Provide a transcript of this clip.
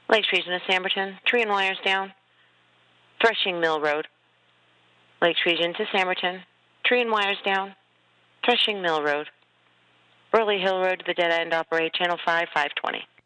Lakes Region to Samberton, tree and wires down. Threshing Mill Road. Lakes Region to Samberton, tree and wires down. Threshing Mill Road. Burley Hill Road to the dead end, operate channel 5, 520.